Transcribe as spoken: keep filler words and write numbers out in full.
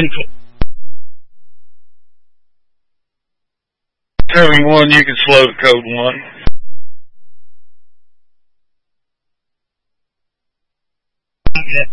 Tell him one, you can slow the code one. Okay.